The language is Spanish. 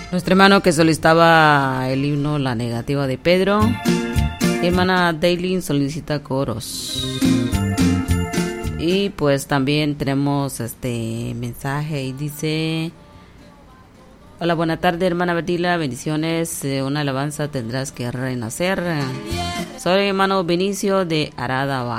Nuestro hermano que solicitaba el himno La Negativa de Pedro. Hermana Daylin solicita coros. Y pues también tenemos mensaje y dice: hola, buena tarde, hermana Bertila, bendiciones, una alabanza tendrás que renacer. Soy hermano Benicio de Arada.